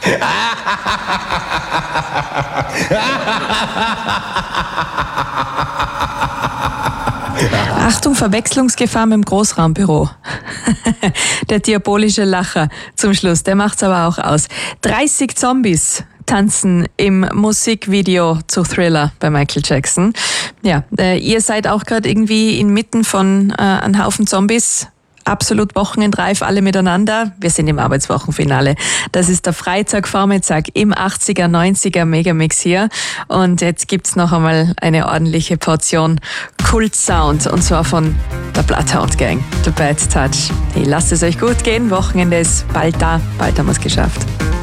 Achtung, Verwechslungsgefahr mit dem Großraumbüro. Der diabolische Lacher zum Schluss, der macht's aber auch aus. 30 Zombies tanzen im Musikvideo zu Thriller bei Michael Jackson. Ja, ihr seid auch gerade irgendwie inmitten von einem Haufen Zombies. Absolut wochenendreif, alle miteinander. Wir sind im Arbeitswochenfinale. Das ist der Freitagvormittag im 80er, 90er Megamix hier. Und jetzt gibt's noch einmal eine ordentliche Portion Kult-Sound. Und zwar von der Bloodhound Gang, The Bad Touch. Hey, lasst es euch gut gehen. Wochenende ist bald da. Bald haben wir's geschafft.